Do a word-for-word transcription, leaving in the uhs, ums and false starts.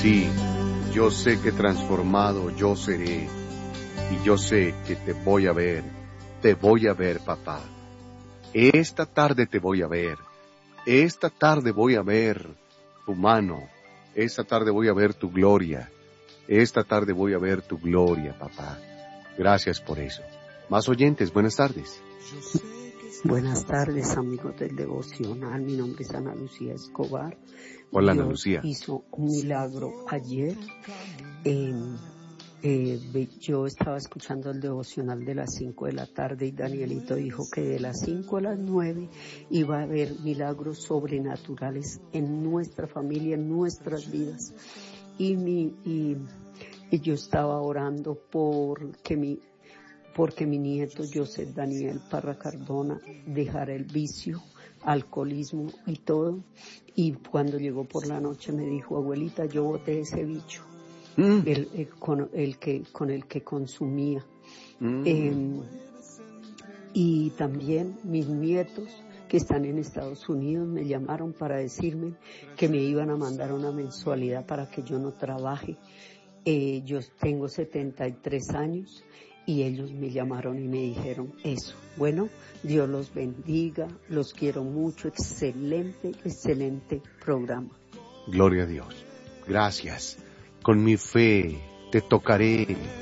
Sí, yo sé que transformado yo seré, y yo sé que te voy a ver, te voy a ver, papá. Esta tarde te voy a ver, esta tarde voy a ver tu mano, esta tarde voy a ver tu gloria, esta tarde voy a ver tu gloria, papá. Gracias por eso. Más oyentes, buenas tardes. Buenas tardes, amigos del devocional. Mi nombre es Ana Lucía Escobar. Hola, Ana Dios Lucía. hizo un milagro ayer. Eh, eh, yo estaba escuchando el devocional de las cinco de la tarde y Danielito dijo que de las cinco a las nueve iba a haber milagros sobrenaturales en nuestra familia, en nuestras vidas. Y, mi, y, y yo estaba orando por que mi porque mi nieto Joseph Daniel Parra Cardona dejara el vicio, alcoholismo y todo. Y cuando llegó por la noche me dijo, abuelita, yo boté ese bicho, mm. el, el, con, el que, con el que consumía. Mm. Eh, y también mis nietos que están en Estados Unidos me llamaron para decirme que me iban a mandar una mensualidad para que yo no trabaje. Eh, yo tengo setenta y tres años. Y ellos me llamaron y me dijeron eso. Bueno, Dios los bendiga, los quiero mucho, excelente, excelente programa. Gloria a Dios. Gracias. Con mi fe te tocaré